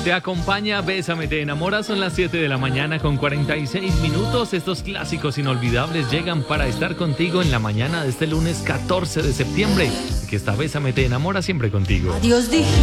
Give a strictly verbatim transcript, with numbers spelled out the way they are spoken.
Te acompaña Bésame, te enamora. Son las siete de la mañana con cuarenta y seis minutos. Estos clásicos inolvidables llegan para estar contigo en la mañana de este lunes catorce de septiembre. Aquí está Bésame, te enamora, siempre contigo. Adiós dije.